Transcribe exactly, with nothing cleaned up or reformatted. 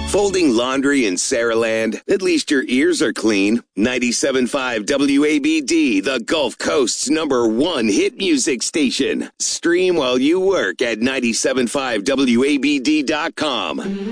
Folding laundry in Saraland? At least your ears are clean. ninety-seven point five W A B D, the Gulf Coast's number one hit music station. Stream while you work at nine seven five W A B D dot com.